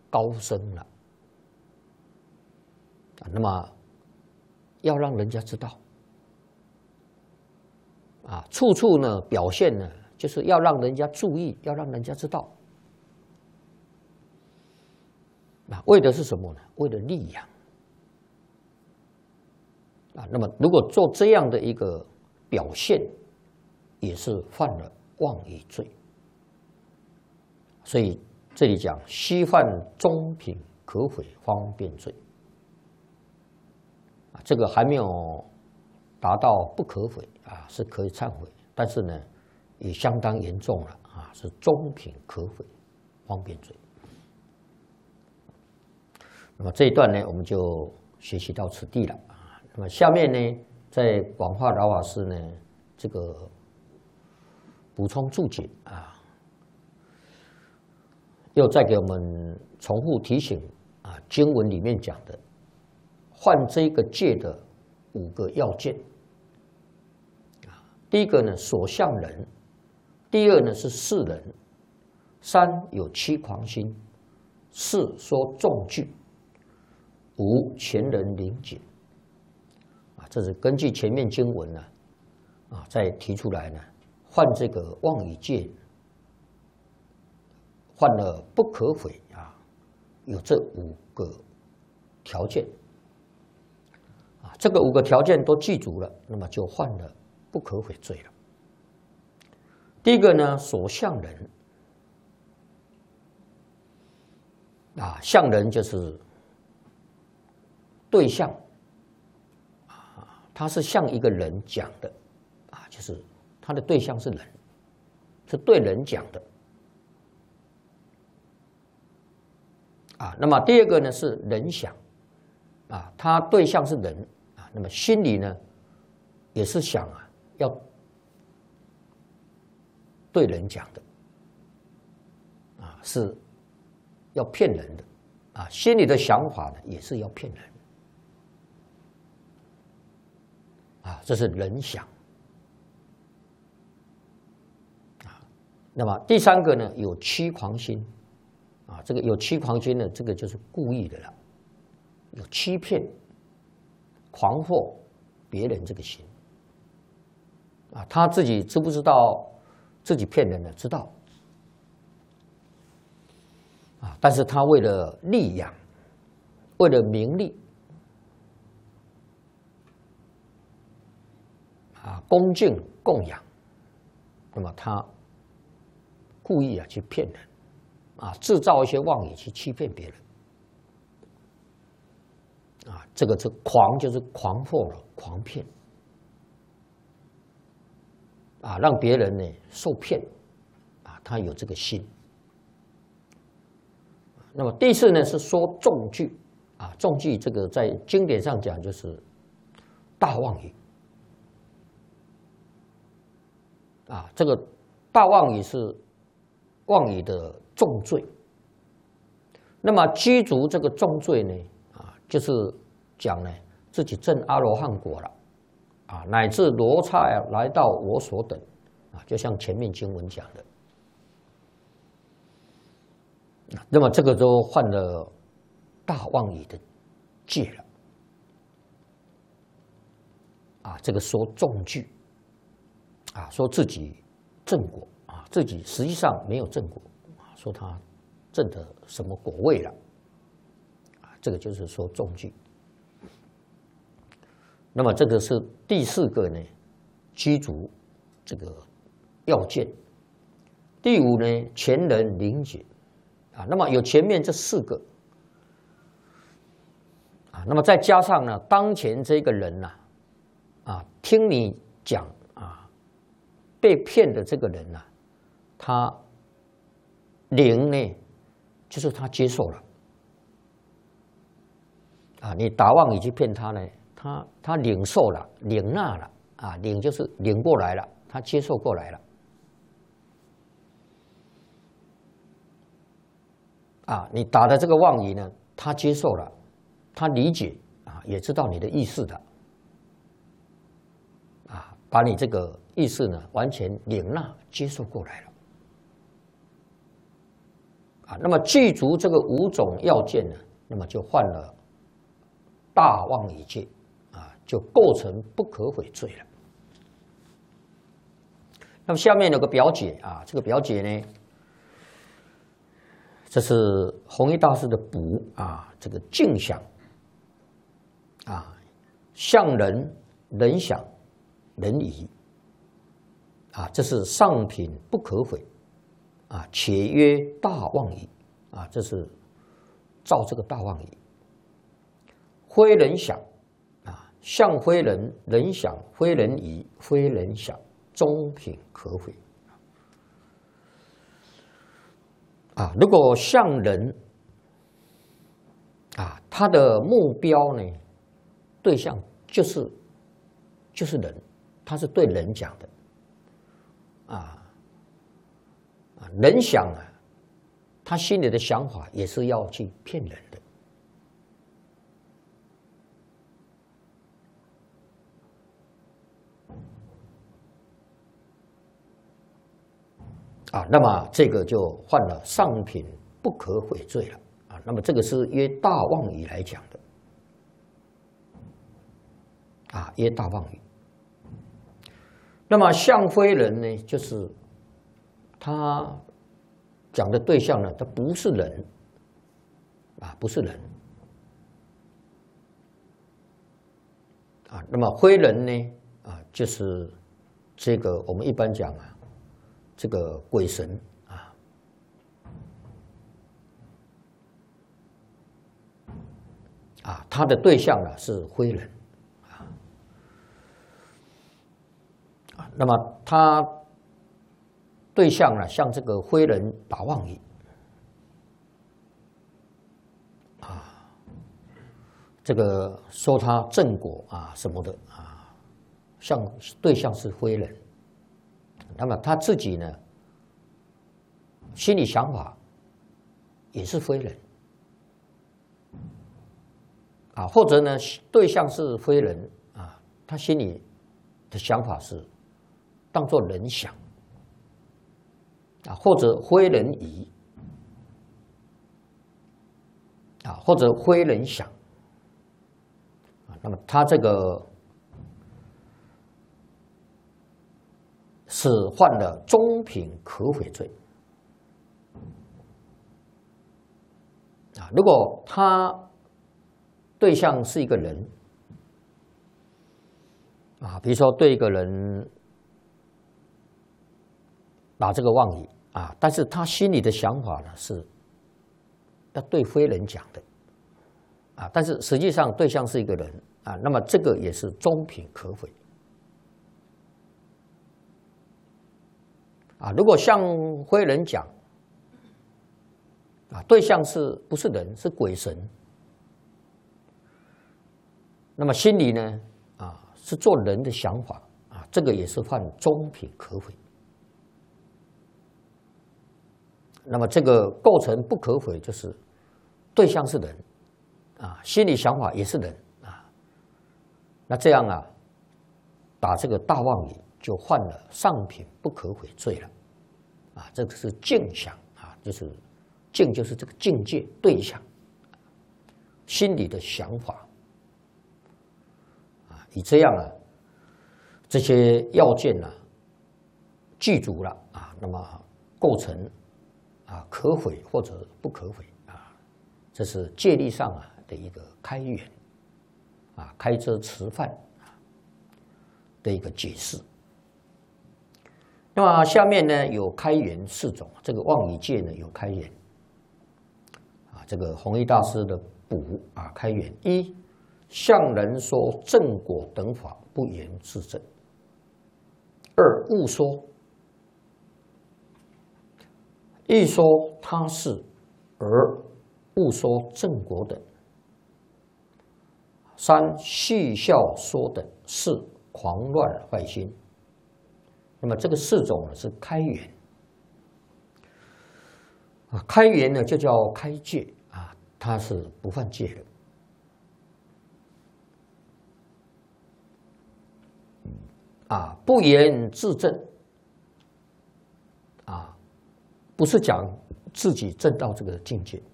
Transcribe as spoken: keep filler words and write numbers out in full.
高升了啊，那么要让人家知道啊，处处呢表现呢，就是要让人家注意，要让人家知道啊，为的是什么呢？为了利养啊。那么如果做这样的一个表现，也是犯了妄语罪。所以这里讲虚犯中品可悔方便罪啊，这个还没有达到不可悔啊，是可以忏悔，但是呢，也相当严重了啊，是中品可悔方便罪。那么这一段呢，我们就学习到此地了啊。那么下面呢，在广化老法师呢这个补充注解啊，又再给我们重复提醒啊，经文里面讲的犯这个戒的五个要件啊，第一个呢，所向人；第二呢是世人；三有欺狂心；四说重句；五前人临解。啊，这是根据前面经文呢啊，再提出来呢，犯这个妄语戒，犯了不可悔啊，有这五个条件啊，这个五个条件都记足了，那么就犯了不可悔罪了。第一个呢，所向人啊，向人就是对象啊，他是向一个人讲的啊，就是他的对象是人，是对人讲的。啊，那么第二个呢是人想，啊，他对象是人啊，那么心里呢也是想啊，要对人讲的，啊，是要骗人的，啊，心里的想法呢也是要骗人，啊，这是人想，啊，那么第三个呢有欺狂心。啊，这个有欺狂心呢，这个就是故意的了，有欺骗、狂惑别人这个心。啊，他自己知不知道自己骗人呢？知道。啊，但是他为了利养，为了名利，啊，恭敬供养，那么他故意啊去骗人。啊，制造一些妄语去欺骗别人，啊，这个是狂，就是狂惑了，狂骗，啊，让别人呢受骗，啊，他有这个心。那么第四呢是说重句，啊，重句这个在经典上讲就是大妄语，啊，这个大妄语是妄语的重罪。那么居足这个重罪呢，啊，就是讲呢自己证阿罗汉果了，啊，乃至罗刹呀来到我所等，啊，就像前面经文讲的，那么这个都犯了大妄语的戒了，啊，这个说重句，啊，说自己正果，啊，自己实际上没有正果，啊，说他证的什么果位了，啊，这个就是说重句。那么这个是第四个呢，居足这个要件。第五呢，前人临解，啊，那么有前面这四个，啊，那么再加上呢，当前这个人呐，啊，听你讲啊，被骗的这个人呐，他领呢。就是他接受了，啊，你打妄语去骗他呢，他他领受了，领纳了，啊，领就是领过来了，他接受过来了，啊，你打的这个妄语呢，他接受了，他理解啊，也知道你的意思的，啊，把你这个意思呢完全领纳接受过来了。 啊，那么具足这个五种要件呢，那么就犯了大妄语戒啊，就构成不可悔罪了。那么下面有个表解啊，这个表解呢，这是弘一大师的补啊，这个镜想啊，相人人想人疑啊，这是上品不可悔啊，且曰大妄语啊，这是照这个大妄语。非人想啊，相非人，人想非人疑，非人想，中品可悔啊。如果像人啊，他的目标呢，对象就是就是人，他是对人讲的啊啊，人想啊，他心里的想法也是要去骗人的。啊，那么这个就犯了上品不可悔罪了啊。那么这个是约大妄语来讲的啊，约大妄语。那么相非人呢，就是他讲的对象呢，他不是人啊，不是人啊。那么非人呢啊，就是这个我们一般讲啊。这个鬼神啊，啊，他的对象呢是非人啊，啊，那么他对象呢，像这个非人打妄语啊，这个说他正果啊什么的啊，像对象是非人。那么他自己呢，心理想法也是非人啊，或者呢，对象是非人啊，他心里的想法是当作人想啊，或者非人疑啊，或者非人想啊，那么他这个。是犯了中品可悔罪啊！如果他对象是一个人啊，比如说对一个人打这个妄语啊，但是他心里的想法呢是要对非人讲的啊，但是实际上对象是一个人啊，那么这个也是中品可悔。啊，如果向非人讲，啊，对象是不是人，是鬼神，那么心里呢，啊，是做人的想法，啊，这个也是犯中品可悔。那么这个构成不可悔，就是对象是人，啊，心里想法也是人，啊，那这样啊，打这个大妄语。就犯了上品不可悔罪了，啊，这个是境想啊，就是境就是这个境界对象，心里的想法，啊，以这样啊，这些要件呢、啊、具足了啊，那么构成啊可悔或者不可悔啊，这是戒律上啊的一个开源啊开遮持犯啊的一个解释。那么下面呢有开源四种，这个妄语戒呢有开源啊，这个弘一大师的补啊开源一，向人说正果等法不言自证；二误说，一说他是而误说正果等；三戏笑说等是狂乱坏心。那么这个四种呢是开源啊，开源呢就叫开戒啊，它是不犯戒的啊，不言自证啊，不是讲自己证到这个境界。